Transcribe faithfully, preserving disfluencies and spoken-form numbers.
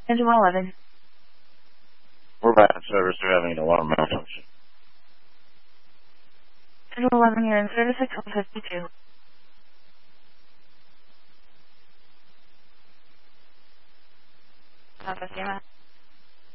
Schedule eleven. We're back in service. They're having an alarm malfunction. Schedule eleven, you're in service at twelve fifty-two. Southwest E M S.